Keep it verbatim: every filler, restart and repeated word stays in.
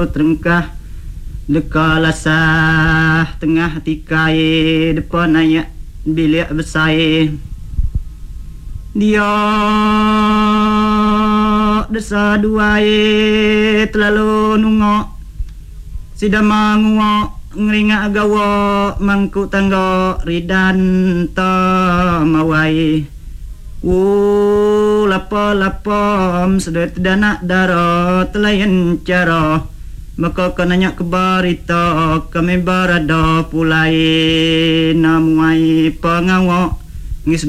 Terengkah deka lasah tengah tikai depan ayat bilik besar dia desa dua terlalu nungok sida manguak ngeringa agawa mangku tangga ridan ta mawai wu lapa lapa sedet dana dara telayan cara maka kananya kebarita kami barada pulai namuai pengawak ngis